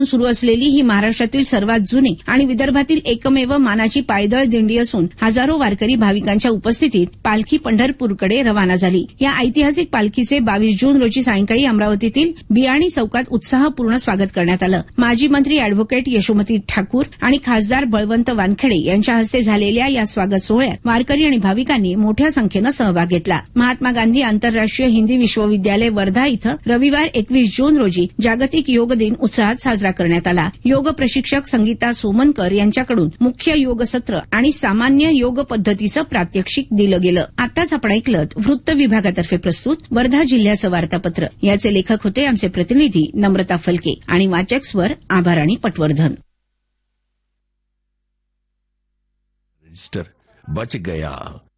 सुरू असलेली ही महाराष्ट्रातील सर्वात जुनी आणि विदर्भातील एकमेव मानाची पायदळ दिंडी असून हजारो वारकरी भाविकांच्या उपस्थितीत पालखी पंढरपूरकडे रवाना झाली. या ऐतिहासिक पालखीचे 22 जून रोजी सायंकाळी अमरावतीतील बियाणी चौकात उत्साहपूर्ण स्वागत करण्यात आलं. माजी मंत्री अॅडव्होकेट यशोमती ठाकूर आणि खासदार बळवंत वानखेडे यांच्या हस्ते झालेल्या या स्वागत सोहळ्यात वारकरी आणि भाविकांनी मोठ्या संख्येनं सहभाग घेतला. महात्मा गांधी आंतरराष्ट्रीय हिंदी विश्वविद्यालय वर्धा इथं रविवार 21 जून रोजी जागतिक योग दिन उत्साहात साजरा करण्यात आला. योग प्रशिक्षक संगीता सोमनकर यांच्याकडून मुख्य योग सत्र आणि सामान्य योग पद्धतीचं प्रात्यक्षिक दिलं गेलं. आताच आपण ऐकलं वृत्त विभागातर्फे प्रस्तुत वर्धा जिल्ह्याचं वार्तापत्र. याचे लेखक होते आमचे प्रतिनिधी नम्रता फलके आणि वाचक स्वर आभाराणी पटवर्धन. बच गया.